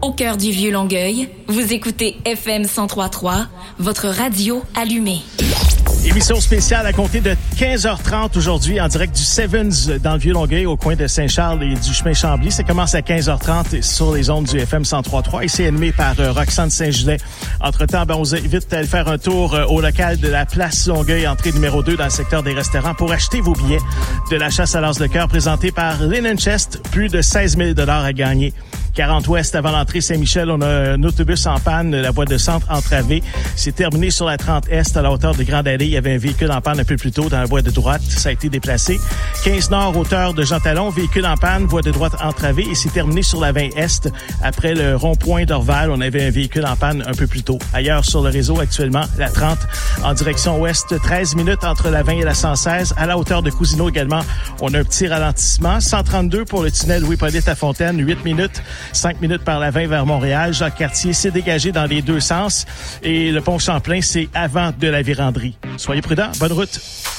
Au cœur du Vieux-Longueuil, vous écoutez FM 103.3, votre radio allumée. Émission spéciale à compter de 15h30 aujourd'hui en direct du Sevens dans le Vieux-Longueuil au coin de Saint-Charles et du chemin Chambly. Ça commence à 15h30 sur les ondes du FM 103.3 et c'est animé par Roxane Saint-Gelais. Entre-temps, on vous invite à aller faire un tour au local de la Place Longueuil, entrée numéro 2 dans le secteur des restaurants pour acheter vos billets de la chasse à l'as de cœur présenté par Linen Chest. Plus de 16 000 $ à gagner. 40 Ouest, avant l'entrée Saint-Michel, on a un autobus en panne, la voie de centre entravée. C'est terminé sur la 30 Est, à la hauteur de Grande Allée. Il y avait un véhicule en panne un peu plus tôt dans la voie de droite. Ça a été déplacé. 15 Nord, hauteur de Jean Talon, véhicule en panne, voie de droite entravée. Et c'est terminé sur la 20 Est. Après le rond-point d'Orval, on avait un véhicule en panne un peu plus tôt. Ailleurs sur le réseau, actuellement, la 30 en direction ouest, 13 minutes entre la 20 et la 116. À la hauteur de Cousineau également, on a un petit ralentissement. 132 pour le tunnel Louis-Paulitte à Fontaine, 8 minutes. 5 minutes par la 20 vers Montréal. Jacques-Cartier s'est dégagé dans les deux sens. Et le pont Champlain, c'est avant de la Vérandrie. Soyez prudents. Bonne route.